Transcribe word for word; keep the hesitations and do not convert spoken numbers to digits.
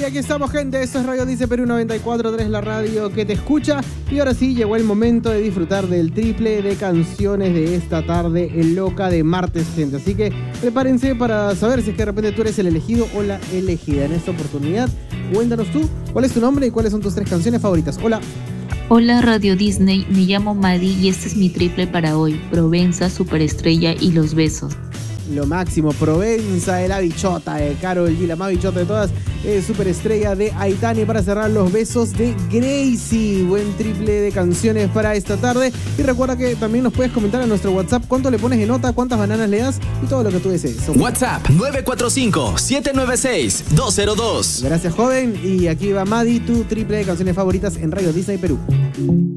aquí estamos, gente. Esto es Radio Dice Perú noventa y cuatro punto tres, la radio que te escucha. Y ahora sí, llegó el momento de disfrutar del triple de canciones de esta tarde loca de martes, gente. Así que prepárense para saber si es que de repente tú eres el elegido o la elegida. En esta oportunidad, cuéntanos tú cuál es tu nombre y cuáles son tus tres canciones favoritas. Hola. Hola Radio Disney, me llamo Madi y este es mi triple para hoy. Provenza, Superestrella y Los Besos. Lo máximo, Provenza de la bichota de Karol G, la más bichota de todas, eh, Superestrella de Aitana, y para cerrar Los Besos de Gracie. Buen triple de canciones para esta tarde. Y recuerda que también nos puedes comentar a nuestro WhatsApp cuánto le pones de nota, cuántas bananas le das y todo lo que tú desees. Somos... WhatsApp nueve cuatro cinco, siete nueve seis, dos cero dos. Gracias, joven. Y aquí va Madi, tu triple de canciones favoritas en Radio Disney Perú.